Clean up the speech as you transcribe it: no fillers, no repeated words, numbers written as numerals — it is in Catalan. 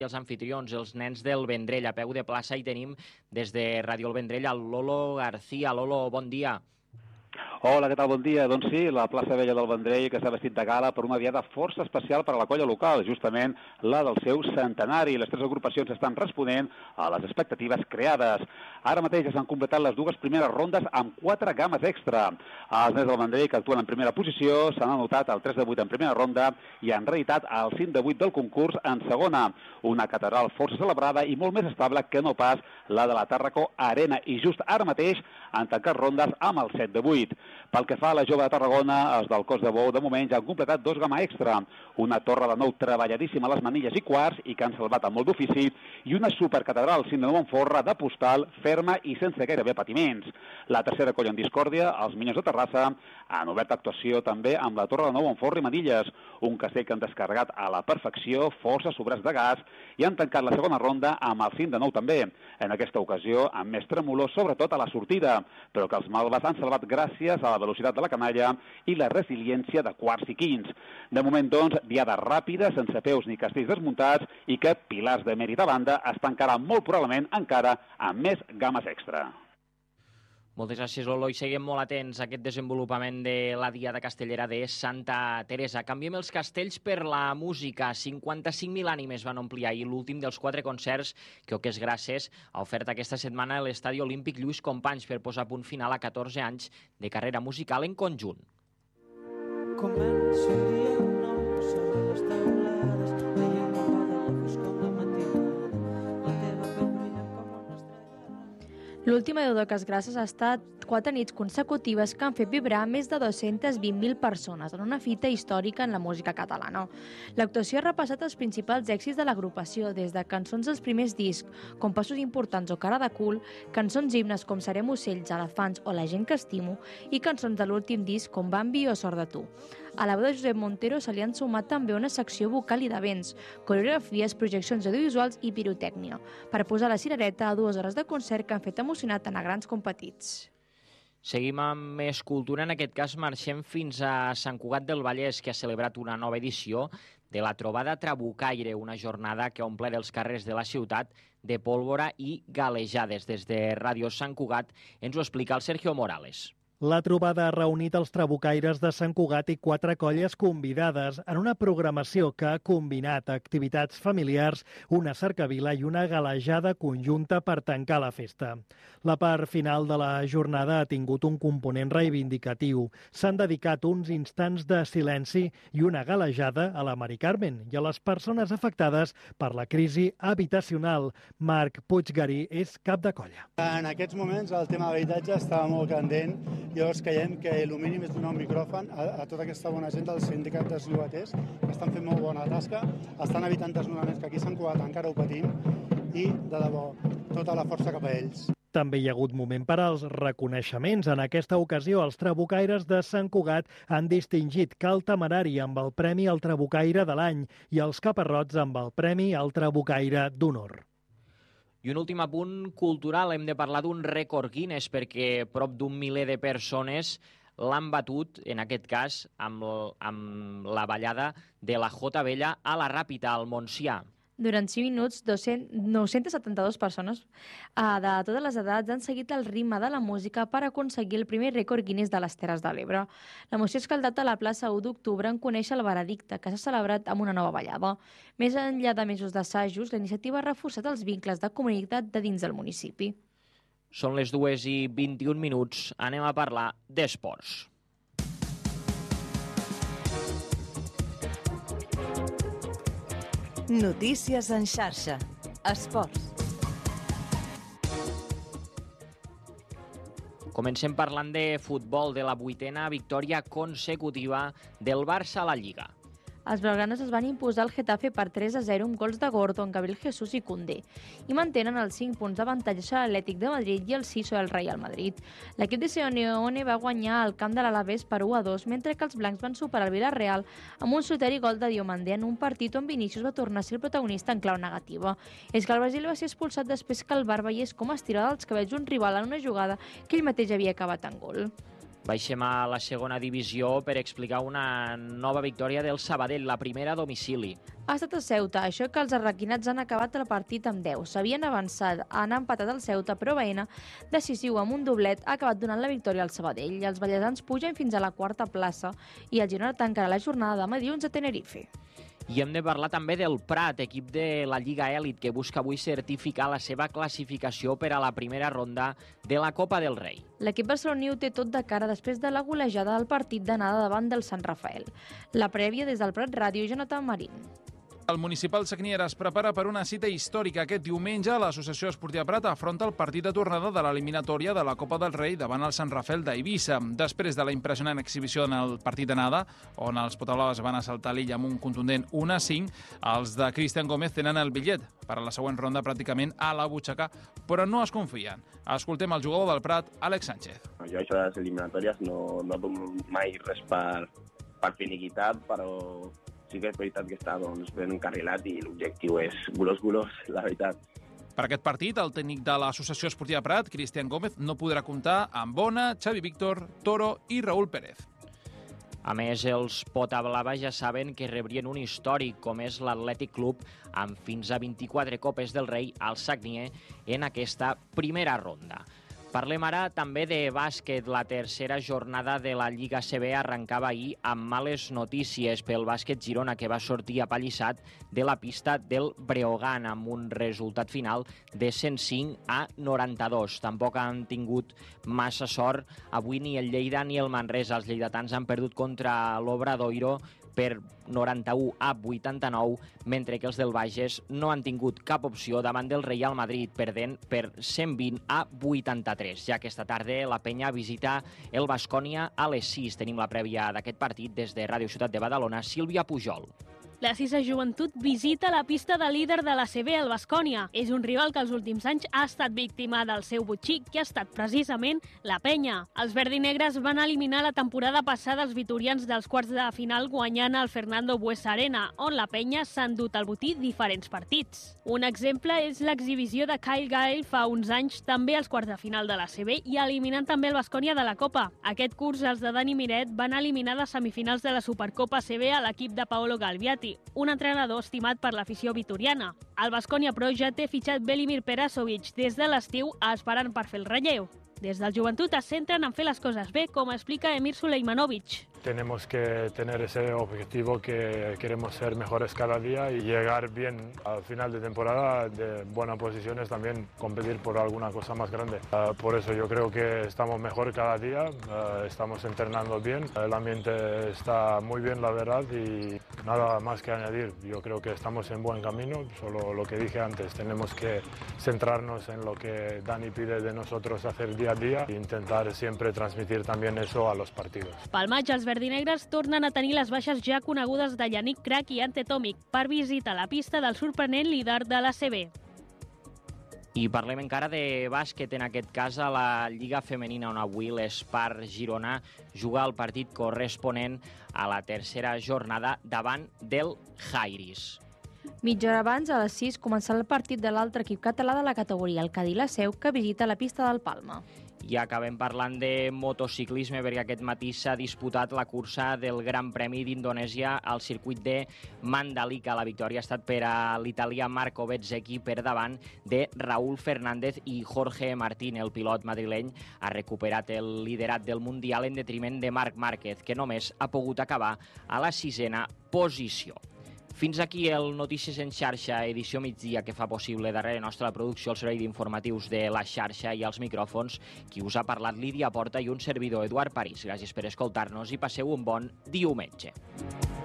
els anfitrions, els nens del Vendrell. A peu de plaça hi tenim des de Ràdio El Vendrell el Lolo García. Lolo, bon dia. Hola, què tal? Bon dia. Doncs sí, la plaça Vella del Vendrell, que s'ha vestit de gala per una diada força especial per a la colla local, justament la del seu centenari. Les tres agrupacions estan responent a les expectatives creades. Ara mateix ja s'han completat les dues primeres rondes amb 4 games extra. Els nens del Vendrell, que actuen en primera posició, s'han anotat el 3 de 8 en primera ronda i han reeditat el 5 de 8 del concurs en segona. Una catedral força celebrada i molt més estable que no pas la de la Tàrraco Arena. I just ara mateix han tancat rondes amb el 7 de 8. Pel que fa a la jove de Tarragona, els del Cos de Bou de moment ja han completat 2 gama extra. Una torre de nou treballadíssima a les manilles i quarts i que han salvat amb molt d'ofici, i una supercatedral cinc de Montforra de postal, ferma i sense gairebé patiments. La tercera colla en discòrdia, els Minyons de Terrassa, han obert actuació també amb la torre de nou Montforra i Manilles, un castell que han descarregat a la perfecció, força sobrats de gas, i han tancat la segona ronda amb el 5 de 9 també. En aquesta ocasió amb més tremolor, sobretot a la sortida, però que els malves han salvat gràcies a la velocitat de la canalla i la resiliència de quarts i quints. De moment, doncs, diada ràpida, sense peus ni castells desmuntats i que, pilars de mèrit a banda, es tancarà molt probablement encara amb més games extra. Moltes gràcies, Lolo, i seguim molt atents a aquest desenvolupament de la Diada Castellera de Santa Teresa. Canviem els castells per la música. 55.000 ànimes van omplir ahir l'últim dels 4 concerts que Oques Grasses ha ofert aquesta setmana a l'Estadi Olímpic Lluís Companys per posar punt final a 14 anys de carrera musical en conjunt. Comença un dia nou sobre les teulades, veiem el pa de la foscor de matinada, la teva pell brilla com una estrella. L'última d'Oques Grasses ha estat 4 nits consecutives que han fet vibrar més de 220.000 persones en una fita històrica en la música catalana. L'actuació ha repassat els principals èxits de l'agrupació, des de cançons dels primers discs, com Passos importants o Cara de cul, cançons himnes com Serem ocells, elefants o La gent que estimo, i cançons de l'últim disc com Bambi o Sort de tu. A la veu de Josep Montero se li han sumat també una secció vocal i d'events, coreografies, projeccions audiovisuals i pirotècnia, per posar la cirereta a 2 hores de concert que han fet emocionar tant a grans com petits. Seguim amb més cultura. En aquest cas marxem fins a Sant Cugat del Vallès, que ha celebrat una nova edició de la Trobada Trabucaire, una jornada que ha omplert els carrers de la ciutat de pólvora i galejades. Des de Ràdio Sant Cugat ens ho explica el Sergio Morales. La trobada ha reunit els trabucaires de Sant Cugat i 4 colles convidades en una programació que ha combinat activitats familiars, una cercavila i una galejada conjunta per tancar la festa. La part final de la jornada ha tingut un component reivindicatiu. S'han dedicat uns instants de silenci i una galejada a la Mari Carmen i a les persones afectades per la crisi habitacional. Marc Puiggarí és cap de colla. En aquests moments el tema de l'habitatge està molt candent. Llavors creiem que el mínim és donar un micròfon a tota aquesta bona gent del sindicat dels llogaters, que estan fent molt bona tasca, estan evitant desnonaments, que aquí a Sant Cugat encara ho patim, i, de debò, tota la força cap a ells. També hi ha hagut moment per als reconeixements. En aquesta ocasió, els trabucaires de Sant Cugat han distingit Cal Temerari amb el Premi al Trabucaire de l'any i els Caparrots amb el Premi al Trabucaire d'Honor. I un últim apunt cultural, hem de parlar d'un rècord Guinness perquè prop d'un miler de persones l'han batut, en aquest cas, amb la ballada de la Jota Vella a la Ràpita, al Montsià. Durant 5 minuts, 972 persones de totes les edats han seguit el ritme de la música per aconseguir el primer rècord Guinness de les Terres de l'Ebre. L'emoció ha escaldat a la plaça 1 d'octubre en conèixer el veredicte, que s'ha celebrat amb una nova ballada. Més enllà de mesos d'assajos, la iniciativa ha reforçat els vincles de comunitat de dins del municipi. Són les 2:21. Anem a parlar d'esports. Notícies en xarxa. Esports. Comencem parlant de futbol, de la 8a victòria consecutiva del Barça a la Lliga. Els blaugranes es van imposar el Getafe per 3-0 amb gols de Gordon, Gabriel Jesús i Koundé i mantenen els 5 punts d'avantatge sobre l'Atlètic de Madrid i el 6 sobre el Real Madrid. L'equip de Simeone va guanyar al camp de l'Alavés per 1-2, mentre que els blancs van superar el Villarreal amb un solitari gol de Diomandé en un partit on Vinícius va tornar a ser el protagonista en clau negativa. És que el Brasil va ser expulsat després que el VAR veiés com estirava els cabells un rival en una jugada que ell mateix havia acabat en gol. Baixem a la segona divisió per explicar una nova victòria del Sabadell, la primera a domicili. Ha estat a Ceuta, això que els arraquinats han acabat el partit amb 10. S'havien avançat, han empatat el Ceuta, però Baena, decisiu amb un doblet, ha acabat donant la victòria al Sabadell. Els ballesans pugen fins a la quarta plaça i el Girona tancarà la jornada demà dilluns a Tenerife. I hem de parlar també del Prat, equip de la Lliga Èlit, que busca avui certificar la seva classificació per a la primera ronda de la Copa del Rei. L'equip barceloní ho té tot de cara després de la golejada del partit d'anada davant del Sant Rafael. La prèvia des del Prat Ràdio, Jonathan Marín. El municipal Sagnier es prepara per una cita històrica. Aquest diumenge l'Associació Esportiva Prat afronta el partit de tornada de l'eliminatòria de la Copa del Rei davant el Sant Rafael d'Eivissa. Després de la impressionant exhibició en el partit d'anada, on els potablaves van assaltar l'illa amb un contundent 1-5, els de Cristian Gómez tenen el bitllet per a la següent ronda pràcticament a la butxaca, però no es confien. Escoltem el jugador del Prat, Àlex Sánchez. Jo això de les eliminatòries no dono mai res per finiquitat, però sí que és veritat que està ben encarrilat i l'objectiu és golós, la veritat. Per aquest partit, el tècnic de l'Associació Esportiva Prat, Cristian Gómez, no podrà comptar amb Bona, Xavi Víctor, Toro i Raúl Pérez. A més, els Potablava ja saben que rebrien un històric, com és l'Atlètic Club, amb fins a 24 Copes del Rei al Sagnier en aquesta primera ronda. Parlem ara també de bàsquet. La tercera jornada de la Lliga CB arrencava ahir amb males notícies pel bàsquet Girona, que va sortir apallissat de la pista del Breogán amb un resultat final de 105-92. Tampoc han tingut massa sort avui ni el Lleida ni el Manresa. Els lleidatans han perdut contra l'Obradoiro per 91-89, mentre que els del Bages no han tingut cap opció davant del Real Madrid, perdent per 120-83. Ja aquesta tarda la penya visita el Baskonia a les 6. Tenim la prèvia d'aquest partit des de Ràdio Ciutat de Badalona, Sílvia Pujol. La Cisa Joventut visita la pista de líder de la CB, el Baskonia. És un rival que els últims anys ha estat víctima del seu botxic, que ha estat precisament la penya. Els verdinegres van eliminar la temporada passada els vitorians dels quarts de final guanyant el Fernando Buesa Arena, on la penya s'ha endut al botí diferents partits. Un exemple és l'exhibició de Kyle Gale fa uns anys també als quarts de final de la CB i eliminant també el Baskonia de la Copa. Aquest curs els de Dani Miret van eliminar de semifinals de la Supercopa CB a l'equip de Paolo Galviati, un entrenador estimat per l'afició vitoriana. El Baskonia, però, ja té fitxat Velimir Perasovic des de l'estiu esperant per fer el relleu. Des del Joventut es centren en fer les coses bé, com explica Emir Sulejmanovic. Tenemos que tener ese objetivo que queremos ser mejores cada día y llegar bien al final de temporada de buenas posiciones, también competir por alguna cosa más grande. Por eso yo creo que estamos mejor cada día, estamos entrenando bien, el ambiente está muy bien, la verdad, y nada más que añadir. Yo creo que estamos en buen camino, solo lo que dije antes, tenemos que centrarnos en lo que Dani pide de nosotros hacer día a día e intentar siempre transmitir también eso a los partidos. Pel maig, els verdinegres tornen a tenir les baixes ja conegudes de Yannick Crac i Ante Tomic per visitar la pista del sorprenent líder de la CB. I parlem encara de bàsquet, en aquest cas a la Lliga Femenina, on avui l'Espar Girona juga el partit corresponent a la tercera jornada davant del Jairis. Mitja hora abans, a les 6, començarà el partit de l'altre equip català de la categoria, el Cadí La Seu, que visita la pista del Palma. I acabem parlant de motociclisme perquè aquest matí s'ha disputat la cursa del Gran Premi d'Indonèsia al circuit de Mandalika. La victòria ha estat per a l'italià Marco Bezzecchi per davant de Raúl Fernández i Jorge Martín. El pilot madrileny ha recuperat el liderat del Mundial en detriment de Marc Márquez, que només ha pogut acabar a la 6a posició. Fins aquí el Notícies en xarxa, edició migdia, que fa possible darrere nostra la producció, el servei d'informatius de la xarxa i els micròfons. Qui us ha parlat, Lídia Porta, i un servidor, Eduard París. Gràcies per escoltar-nos i passeu un bon diumenge.